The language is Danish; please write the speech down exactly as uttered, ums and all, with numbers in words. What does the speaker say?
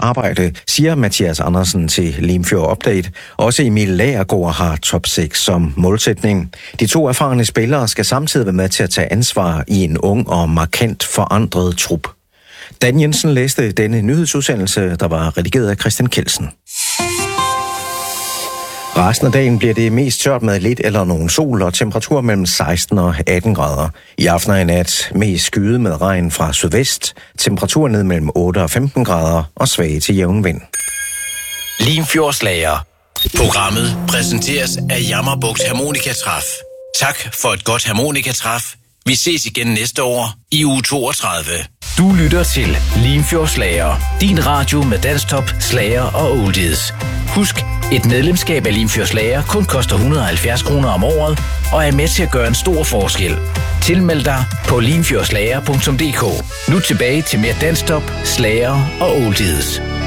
arbejde, siger Mathias Andersen til Limfjord Update. Også Emil Lagergaard har top seks som målsætning. De to erfarne spillere skal samtidig være med til at tage ansvar i en ung og markant forandret trup. Dan Jensen læste denne nyhedsudsendelse, der var redigeret af Christian Kelsen. Resten af dagen bliver det mest tørt med lidt eller nogen sol og temperatur mellem seksten og atten grader. I aften og i nat mest skyet med regn fra sydvest, temperatur ned mellem otte og femten grader og svag til jævn vind. Limfjordslager. Programmet præsenteres af Jammerbugt Harmonikatræf. Tak for et godt harmonikatræf. Vi ses igen næste år i uge toogtredive. Du lytter til Limfjordslager. Din radio med dansktop, slager og oldies. Husk, et medlemskab af Limfjordslager kun koster et hundrede og halvfjerds kroner om året og er med til at gøre en stor forskel. Tilmeld dig på limfjordslager punktum d k. Nu tilbage til mere dansktop, slager og oldies.